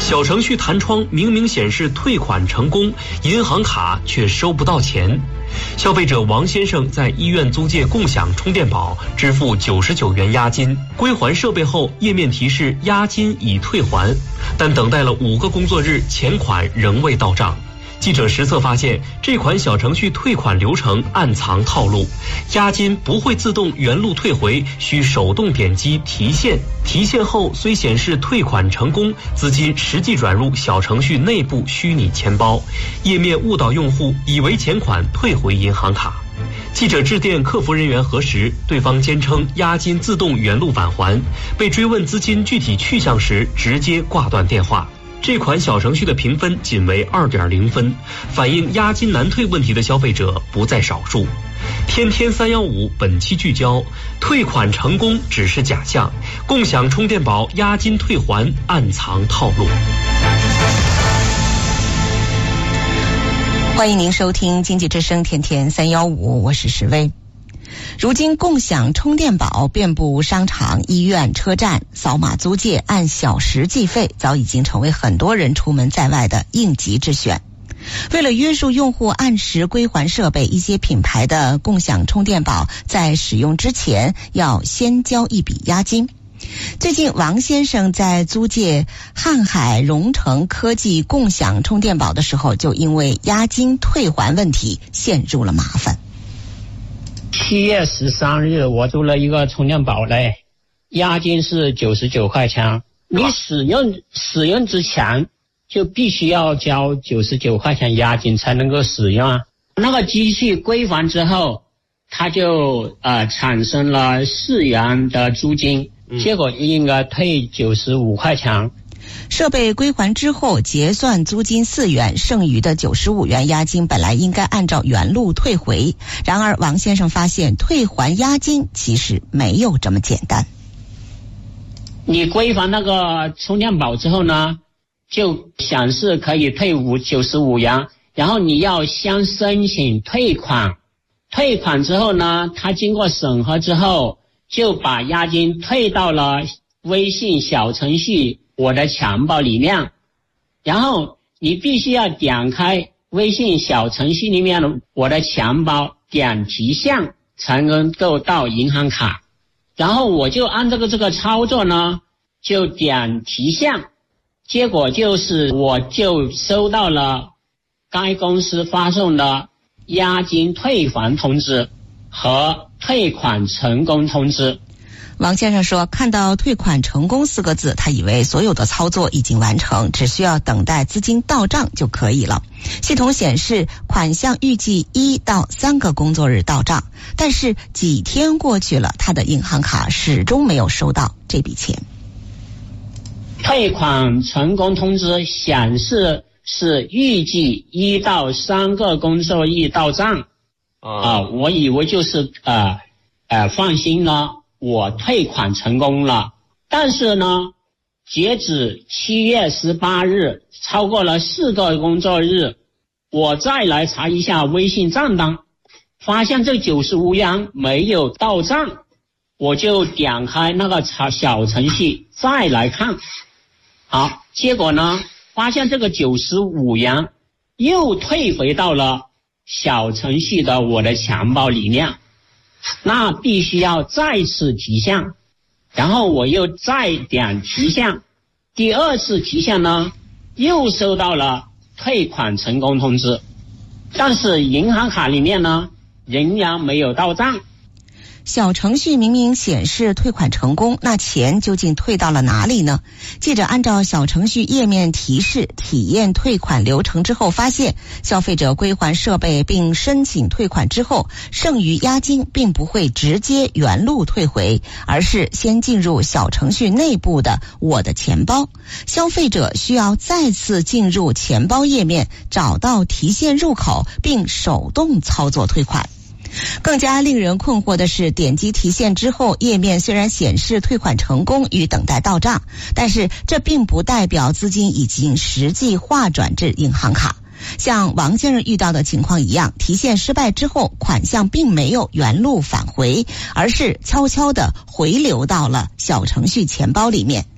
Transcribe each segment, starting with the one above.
小程序弹窗明明显示退款成功，银行卡却收不到钱。消费者王先生在医院租借共享充电宝，支付99元押金，归还设备后，页面提示押金已退还，但等待了5个工作日，钱款仍未到账。记者实测发现，这款小程序退款流程暗藏套路，押金不会自动原路退回，需手动点击提现，提现后虽显示退款成功，资金实际转入小程序内部虚拟钱包，页面误导用户以为钱款退回银行卡。记者致电客服人员核实，对方坚称押金自动原路返还，被追问资金具体去向时，直接挂断电话。这款小程序的评分仅为2.0分，反映押金难退问题的消费者不在少数。天天315本期聚焦：退款成功只是假象，共享充电宝押金退还暗藏套路。 欢迎您收听经济之声天天315，我是石薇。如今共享充电宝遍布商场、医院、车站，扫码租借按小时计费早已经成为很多人出门在外的应急之选。为了约束用户按时归还设备，一些品牌的共享充电宝在使用之前要先交一笔押金。最近王先生在租借瀚海荣成科技共享充电宝的时候，就因为押金退还问题陷入了麻烦。 7月13日我租了一个充电宝嘞，押金是99块钱，你使用之前就必须要交99块钱押金才能够使用啊。那个机器归还之后，它就产生了4元的租金，结果应该退95块钱。 设备归还之后结算租金4元，剩余的95元押金本来应该按照原路退回，然而王先生发现退还押金其实没有这么简单。 你归还那个充电宝之后呢，就显示可以退95元，然后你要先申请退款，退款之后呢，他经过审核之后就把押金退到了微信小程序我的钱包里面，然后你必须要点开微信小程序里面的我的钱包，点提现才能够到银行卡。然后我就按这个操作呢，就点提现，结果就是我就收到了该公司发送的押金退还通知和退款成功通知。 王先生说，看到退款成功4个字，他以为所有的操作已经完成，只需要等待资金到账就可以了。系统显示款项预计1到3个工作日到账，但是几天过去了，他的银行卡始终没有收到这笔钱。 退款成功通知显示是预计1到3个工作日到账。我以为就是放心了，我退款成功了。但是呢，截止7月18日，超过了4个工作日，我再来查一下微信账单，发现这95元没有到账，我就点开那个小程序再来看。好，结果呢，发现这个95元又退回到了小程序的我的钱包里面，那必须要再次提现，然后我又再点提现，第2次提现呢，又收到了退款成功通知，但是银行卡里面呢，仍然没有到账。 小程序明明显示退款成功，那钱究竟退到了哪里呢？记者按照小程序页面提示体验退款流程之后，发现消费者归还设备并申请退款之后，剩余押金并不会直接原路退回，而是先进入小程序内部的我的钱包，消费者需要再次进入钱包页面，找到提现入口并手动操作退款。更加令人困惑的是，点击提现之后，页面虽然显示退款成功与等待到账，但是这并不代表资金已经实际划转至银行卡。像王先生遇到的情况一样，提现失败之后，款项并没有原路返回，而是悄悄地回流到了小程序钱包里面。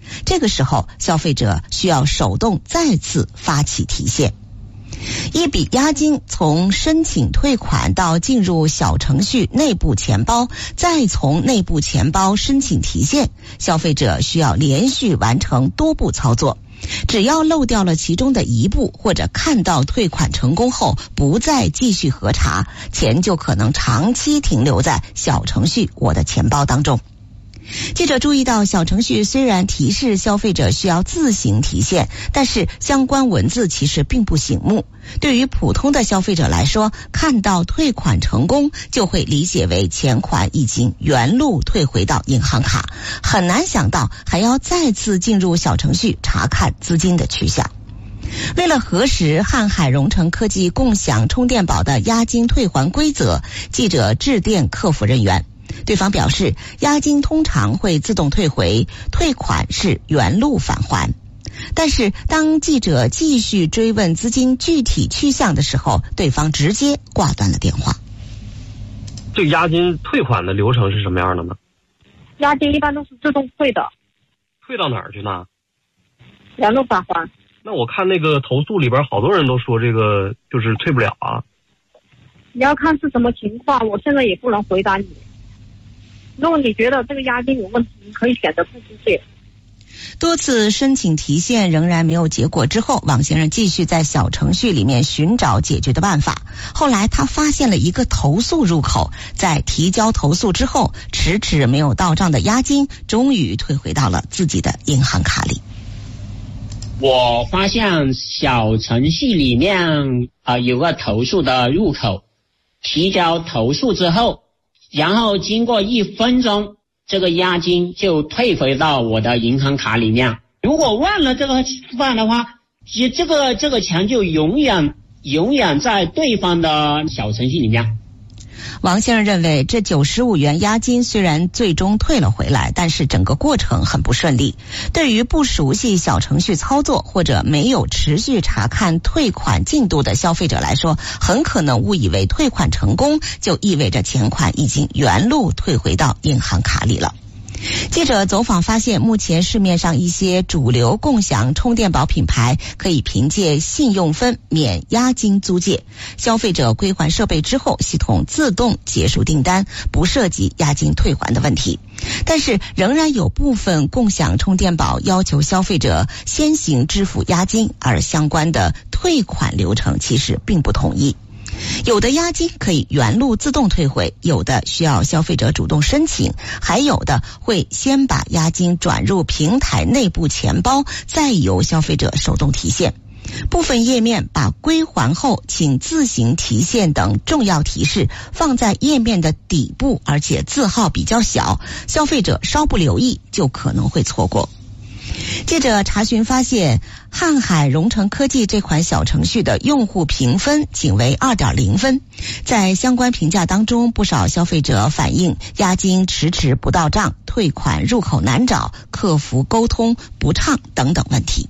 这个时候消费者需要手动再次发起提现。一笔押金从申请退款到进入小程序内部钱包，再从内部钱包申请提现，消费者需要连续完成多步操作。只要漏掉了其中的一步，或者看到退款成功后不再继续核查，钱就可能长期停留在小程序我的钱包当中。记者注意到，小程序虽然提示消费者需要自行提现，但是相关文字其实并不醒目。对于普通的消费者来说，看到退款成功就会理解为钱款已经原路退回到银行卡，很难想到还要再次进入小程序查看资金的去向。为了核实瀚海融成科技共享充电宝的押金退还规则，记者致电客服人员。对方表示，押金通常会自动退回，退款是原路返还。但是当记者继续追问资金具体去向的时候，对方直接挂断了电话。 这个押金退款的流程是什么样的呢？ 押金一般都是自动退的。 退到哪儿去呢？ 原路返还。 那我看那个投诉里边好多人都说这个就是退不了啊。 你要看是什么情况，我现在也不能回答你。如果你觉得这个押金有问题，你可以选择不提现。 多次申请提现仍然没有结果之后，王先生继续在小程序里面寻找解决的办法。后来他发现了一个投诉入口，在提交投诉之后，迟迟没有到账的押金终于退回到了自己的银行卡里。 我发现小程序里面有个投诉的入口，提交投诉之后，然后经过1分钟，这个押金就退回到我的银行卡里面。如果忘了这个办的话，这个钱就永远在对方的小程序里面。 王先生认为，这95元押金虽然最终退了回来，但是整个过程很不顺利。对于不熟悉小程序操作或者没有持续查看退款进度的消费者来说，很可能误以为退款成功就意味着钱款已经原路退回到银行卡里了。记者走访发现，目前市面上一些主流共享充电宝品牌可以凭借信用分免押金租借，消费者归还设备之后，系统自动结束订单，不涉及押金退还的问题。但是仍然有部分共享充电宝要求消费者先行支付押金，而相关的退款流程其实并不统一。有的押金可以原路自动退回，有的需要消费者主动申请，还有的会先把押金转入平台内部钱包，再由消费者手动提现。部分页面把归还后请自行提现等重要提示放在页面的底部，而且字号比较小，消费者稍不留意就可能会错过。记者查询发现，瀚海融成科技这款小程序的用户评分仅为 2.0 分。在相关评价当中，不少消费者反映押金迟迟不到账、退款入口难找、客服沟通不畅等等问题。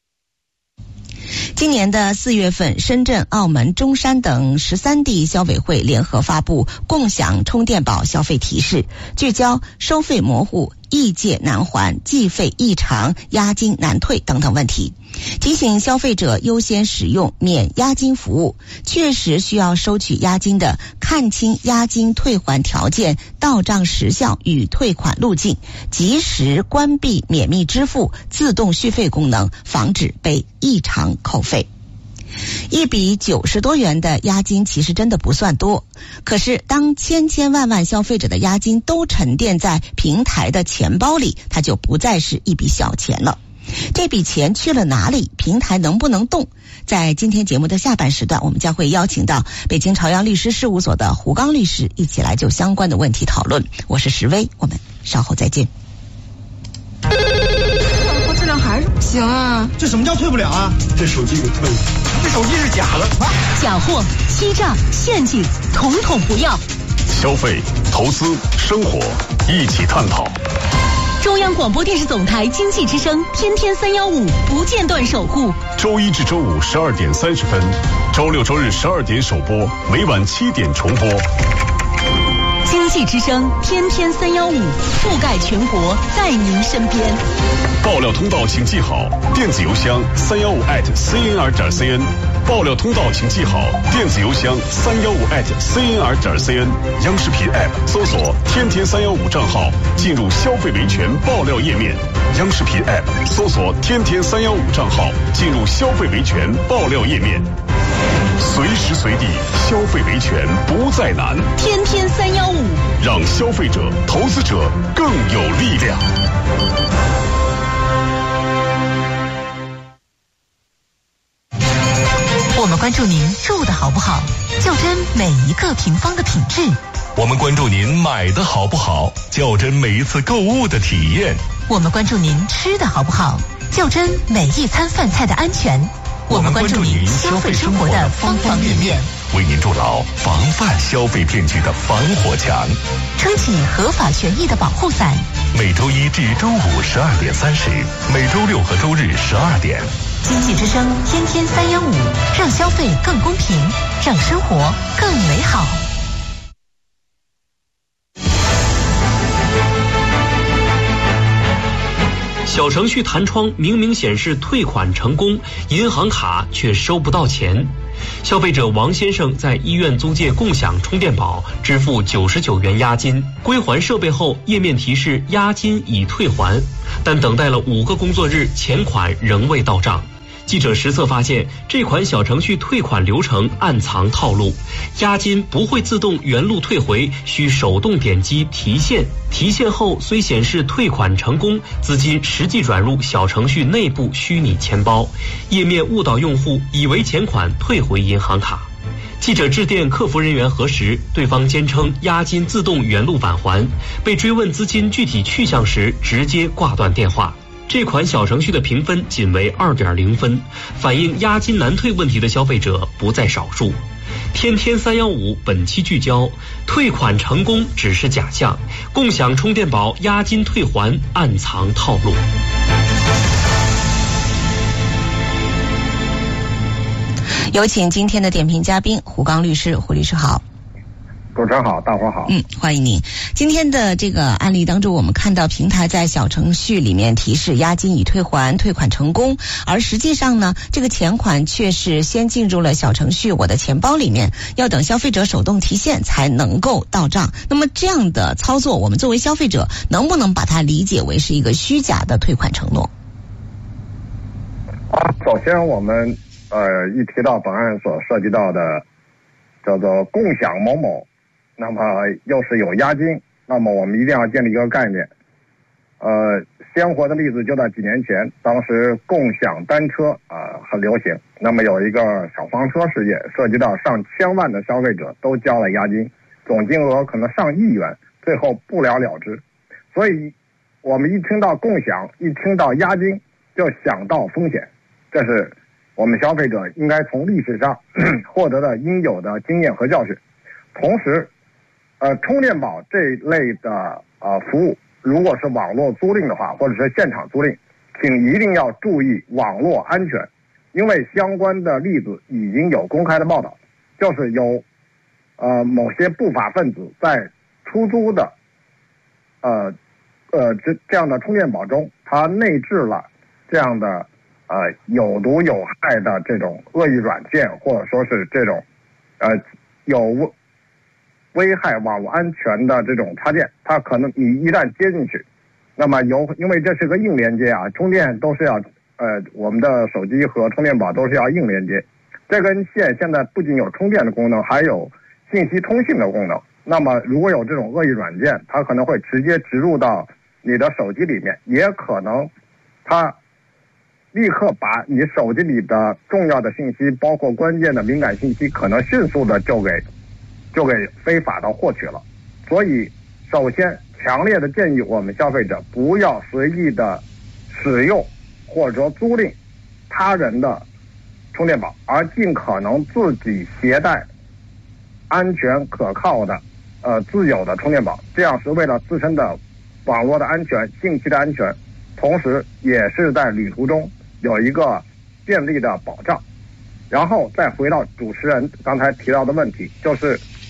今年的4月份，深圳、澳门、中山等13地消委会联合发布共享充电宝消费提示，聚焦收费模糊、异界难还、计费异常、押金难退等等问题，提醒消费者优先使用免押金服务，确实需要收取押金的看清押金退还条件、到账时效与退款路径，及时关闭免密支付、自动续费功能，防止被异常扣费。一笔90多元的押金其实真的不算多，可是当千万消费者的押金都沉淀在平台的钱包里，它就不再是一笔小钱了。这笔钱去了哪里？平台能不能动？在今天节目的下半时段，我们将会邀请到北京朝阳律师事务所的胡刚律师一起来就相关的问题讨论。我是石薇，我们稍后再见。 质量还是不行啊！ 这什么叫退不了啊？这手机给退了，这手机是假的啊！ 假货、欺诈、陷阱，统统不要。 消费、投资、生活，一起探讨。 中央广播电视总台经济之声，天天315，不间断守护。 周一至周五12点30分，周六周日12点首播，每晚7点重播。 经济之声天天315，覆盖全国，在您身边。 爆料通道请记好，电子邮箱315@cnr.cn。爆料通道请记好，电子邮箱315@cnr.cn。央视频 App 搜索“天天315”账号，进入消费维权爆料页面。央视频 App 搜索“天天315”账号，进入消费维权爆料页面。随时随地消费维权不再难， 天天315， 让消费者、投资者更有力量。 我们关注您住的好不好，较真每一个平方的品质。 我们关注您买的好不好，较真每一次购物的体验。 我们关注您吃的好不好，较真每一餐饭菜的安全。我们关注您消费生活的方方面面， 为您筑牢防范消费骗局的防火墙， 撑起合法权益的保护伞。 每周一至周五12点30，每周六和周日12点。 经济之声天天315，让消费更公平，让生活更美好。 小程序弹窗明明显示退款成功，银行卡却收不到钱。消费者王先生在医院租借共享充电宝，支付99元押金，归还设备后页面提示押金已退还，但等待了5个工作日，钱款仍未到账。记者实测发现，这款小程序退款流程暗藏套路，押金不会自动原路退回，需手动点击提现，提现后虽显示退款成功，资金实际转入小程序内部虚拟钱包，页面误导用户以为钱款退回银行卡。记者致电客服人员核实，对方坚称押金自动原路返还，被追问资金具体去向时，直接挂断电话。这款小程序的评分仅为2.0分，反映押金难退问题的消费者不在少数。天天315本期聚焦：退款成功只是假象，共享充电宝押金退还暗藏套路。 有请今天的点评嘉宾胡刚律师。胡律师好。 主持人好，大伙好。 欢迎您。今天的这个案例当中，我们看到平台在小程序里面提示押金已退还，退款成功，而实际上呢，这个钱款却是先进入了小程序我的钱包里面，要等消费者手动提现才能够到账。那么这样的操作，我们作为消费者能不能把它理解为是一个虚假的退款承诺？ 首先我们一提到本案所涉及到的叫做共享某某，那么又是有押金，那么我们一定要建立一个概念。鲜活的例子就在几年前，当时共享单车很流行，那么有一个小黄车事件，涉及到上千万的消费者都交了押金，总金额可能上亿元，最后不了了之。所以我们一听到共享，一听到押金，就想到风险，这是我们消费者应该从历史上获得的应有的经验和教训。同时充电宝这类的服务，如果是网络租赁的话，或者是现场租赁，请一定要注意网络安全，因为相关的例子已经有公开的报道，就是有某些不法分子在出租的这样的充电宝中，它内置了这样的有毒有害的这种恶意软件，或者说是这种有危害网络安全的这种插件，它可能你一旦接进去，那么因为这是个硬连接充电都是要我们的手机和充电宝都是要硬连接，这根线现在不仅有充电的功能，还有信息通信的功能。那么如果有这种恶意软件，它可能会直接植入到你的手机里面，也可能它立刻把你手机里的重要的信息，包括关键的敏感信息，可能迅速的就给非法的获取了。所以首先强烈的建议我们消费者不要随意的使用或者说租赁他人的充电宝，而尽可能自己携带安全可靠的自有的充电宝，这样是为了自身的网络的安全、信息的安全，同时也是在旅途中有一个便利的保障。然后再回到主持人刚才提到的问题，就是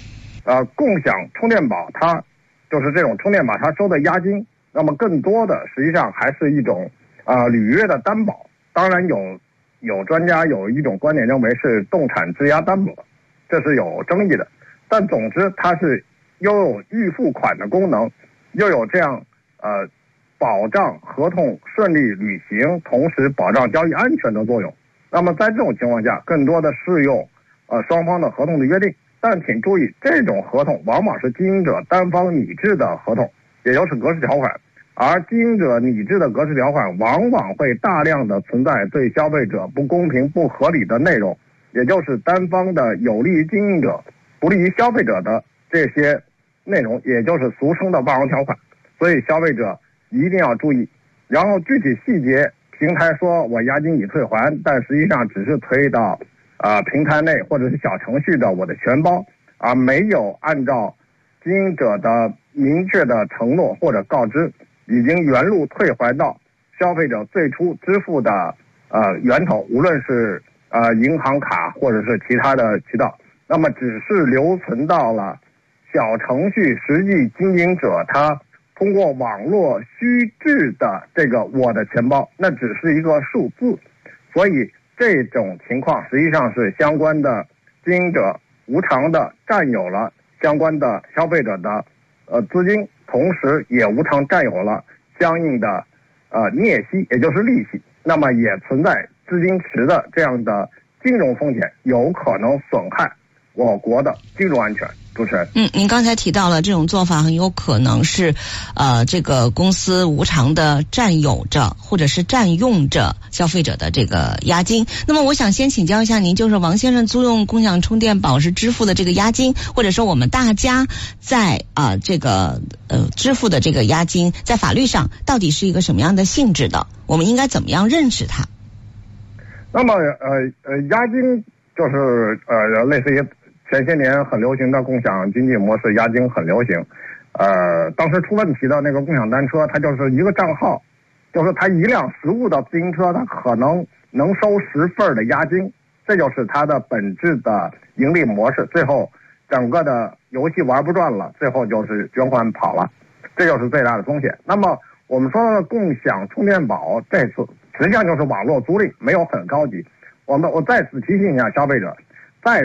共享充电宝它就是这种充电宝它收的押金，那么更多的实际上还是一种履约的担保。当然有专家有一种观点认为是动产质押担保，这是有争议的。但总之它是又有预付款的功能，又有这样保障合同顺利履行，同时保障交易安全的作用。那么在这种情况下，更多的适用双方的合同的约定。但请注意，这种合同往往是经营者单方拟制的合同，也就是格式条款。而经营者拟制的格式条款往往会大量的存在对消费者不公平不合理的内容，也就是单方的有利于经营者不利于消费者的这些内容，也就是俗称的霸王条款。所以消费者一定要注意。然后具体细节，平台说我押金已退还，但实际上只是推到平台内或者是小程序的我的钱包，而没有按照经营者的明确的承诺或者告知，已经原路退还到消费者最初支付的源头，无论是银行卡或者是其他的渠道，那么只是留存到了小程序实际经营者他通过网络虚制的这个我的钱包，那只是一个数字。所以这种情况实际上是相关的经营者无偿的占有了相关的消费者的资金，同时也无偿占有了相应的孳息，也就是利息。那么也存在资金池的这样的金融风险，有可能损害我国的金融安全。主持人， 您刚才提到了这种做法很有可能是，这个公司无偿的占有着或者是占用着消费者的这个押金。那么我想先请教一下您，就是王先生租用共享充电宝时支付的这个押金，或者说我们大家在这个支付的这个押金，在法律上到底是一个什么样的性质的？我们应该怎么样认识它？ 那么押金就是类似于前些年很流行的共享经济模式，押金很流行。当时出问题的那个共享单车，它就是一个账号，就是它一辆实物的自行车，它可能收10份的押金，这就是它的本质的盈利模式。最后整个的游戏玩不转了，最后就是捐款跑了，这就是最大的风险。那么我们说的共享充电宝，这次实际上就是网络租赁，没有很高级。我再次提醒一下消费者，在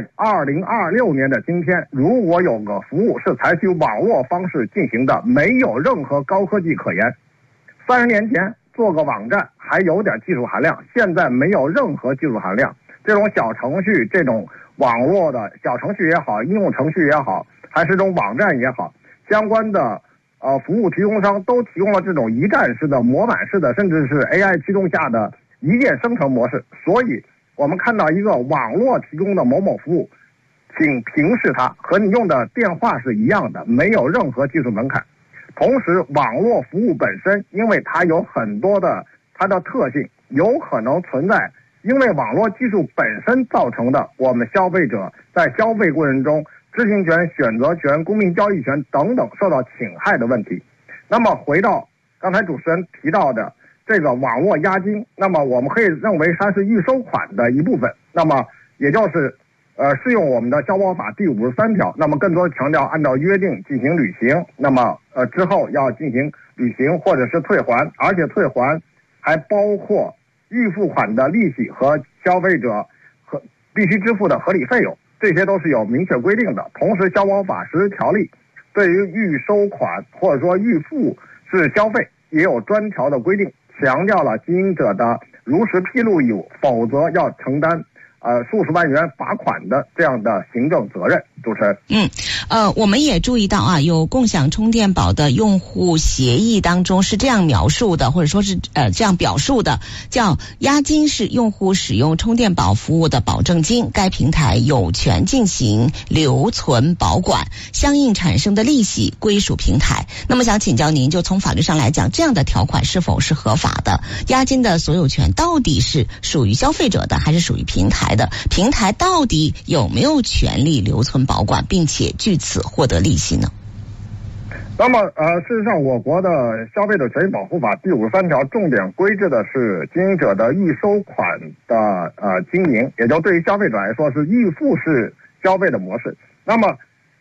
2026年的今天，如果有个服务是采取网络方式进行的，没有任何高科技可言。30年前做个网站还有点技术含量，现在没有任何技术含量。这种小程序，这种网络的小程序也好，应用程序也好，还是这种网站也好，相关的服务提供商都提供了这种一站式的、模板式的，甚至是 AI 驱动下的一键生成模式。所以我们看到一个网络提供的某某服务，请平视它，和你用的电话是一样的，没有任何技术门槛。同时网络服务本身，因为它有很多的它的特性，有可能存在因为网络技术本身造成的我们消费者在消费过程中知情权、选择权、公平交易权等等受到侵害的问题。那么回到刚才主持人提到的这个网络押金，那么我们可以认为它是预收款的一部分，那么也就是适用我们的消保法第53条，那么更多强调按照约定进行履行，那么之后要进行履行或者是退还，而且退还还包括预付款的利息和消费者必须支付的合理费用，这些都是有明确规定的。同时消保法实施条例对于预收款或者说预付是消费也有专条的规定，强调了经营者的如实披露义务，否则要承担数十万元罚款的这样的行政责任。主持人， 我们也注意到啊，有共享充电宝的用户协议当中是这样描述的，或者说是这样表述的，叫押金是用户使用充电宝服务的保证金，该平台有权进行留存保管，相应产生的利息归属平台。那么想请教您，就从法律上来讲，这样的条款是否是合法的？押金的所有权到底是属于消费者的还是属于平台的？平台到底有没有权利留存保管并且据此获得利息呢？ 那么事实上我国的消费者权益保护法第53条重点规制的是经营者的预收款的经营，也就对于消费者来说是预付式消费的模式。那么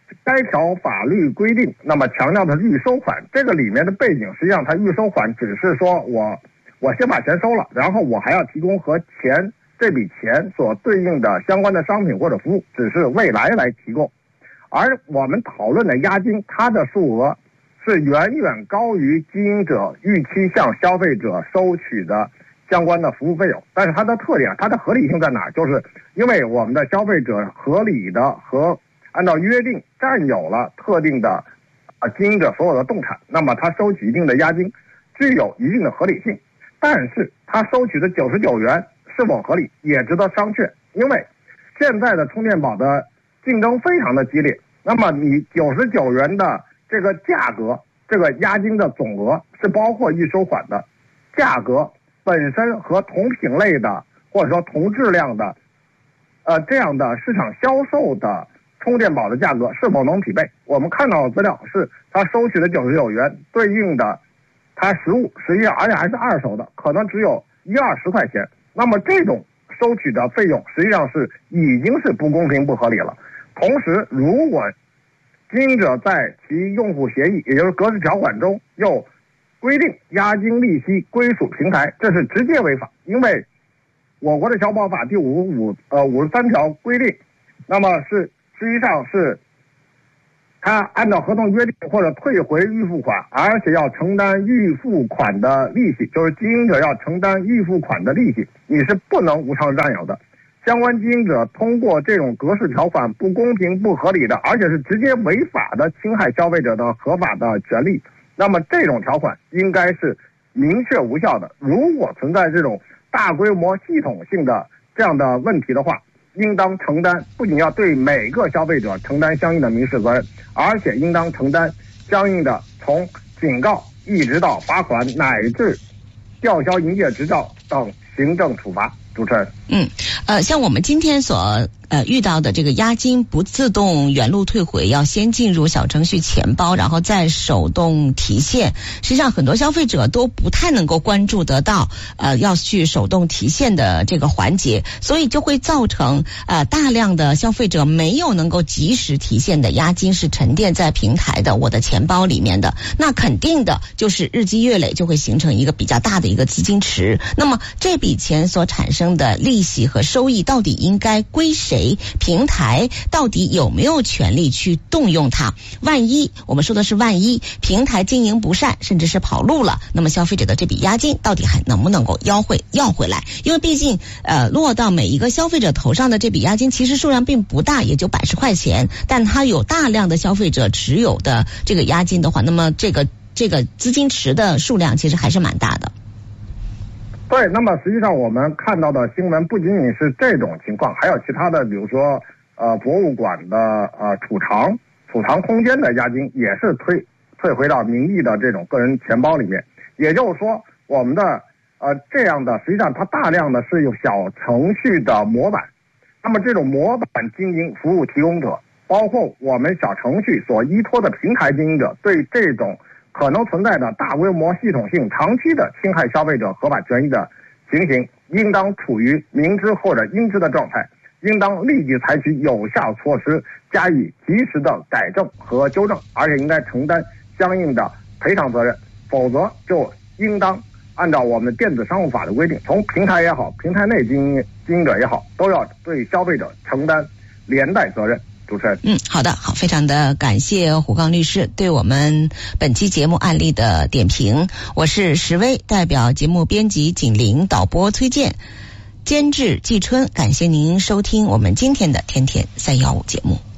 该条法律规定，那么强调的预收款，这个里面的背景实际上它预收款只是说我先把钱收了，然后我还要提供和这笔钱所对应的相关的商品或者服务，只是未来来提供。而我们讨论的押金，它的数额是远远高于经营者预期向消费者收取的相关的服务费用。但是它的特点，它的合理性在哪？就是因为我们的消费者合理的和按照约定占有了特定的经营者所有的动产，那么他收取一定的押金具有一定的合理性。但是他收取的99元是否合理也值得商榷，因为现在的充电宝的竞争非常的激烈，那么你99元的这个价格，这个押金的总额是包括预收款的，价格本身和同品类的或者说同质量的这样的市场销售的充电宝的价格是否能匹配？我们看到的资料是他收取的99元对应的他实物，实际上而且还是二手的，可能只有10-20块钱。那么这种收取的费用实际上是已经是不公平不合理了。同时，如果经营者在其用户协议，也就是格式条款中又规定押金利息归属平台，这是直接违法。因为我国的消保法第53条规定，那么实际上是他按照合同约定或者退回预付款，而且要承担预付款的利息，就是经营者要承担预付款的利息，你是不能无偿占有的。相关经营者通过这种格式条款不公平不合理的，而且是直接违法的侵害消费者的合法的权利，那么这种条款应该是明确无效的。如果存在这种大规模系统性的这样的问题的话，应当承担，不仅要对每个消费者承担相应的民事责任，而且应当承担相应的从警告一直到罚款乃至吊销营业执照等行政处罚。主持人， 像我们今天所遇到的这个押金不自动原路退回，要先进入小程序钱包，然后再手动提现。实际上很多消费者都不太能够关注得到要去手动提现的这个环节，所以就会造成大量的消费者没有能够及时提现的押金是沉淀在平台的我的钱包里面的，那肯定的就是日积月累就会形成一个比较大的一个资金池。那么这笔钱所产生的利息和收益到底应该归谁？平台到底有没有权利去动用它？万一我们说的是万一平台经营不善，甚至是跑路了，那么消费者的这笔押金到底还能不能够要回来？因为毕竟落到每一个消费者头上的这笔押金其实数量并不大，也就100块钱，但它有大量的消费者持有的这个押金的话，那么这个资金池的数量其实还是蛮大的。 对，那么实际上我们看到的新闻不仅仅是这种情况，还有其他的，比如说博物馆的储藏空间的押金也是退回到名义的这种个人钱包里面。也就是说，我们的这样的实际上它大量的是有小程序的模板，那么这种模板经营服务提供者，包括我们小程序所依托的平台经营者，对这种可能存在的大规模系统性长期的侵害消费者合法权益的情形，应当处于明知或者应知的状态，应当立即采取有效措施加以及时的改正和纠正，而且应该承担相应的赔偿责任，否则就应当按照我们电子商务法的规定，从平台也好，平台内经营者也好，都要对消费者承担连带责任。主持人， 好的，好，非常的感谢胡刚律师对我们本期节目案例的点评。我是石薇，代表节目编辑景玲、导播崔健、监制季春，感谢您收听我们今天的天天315节目。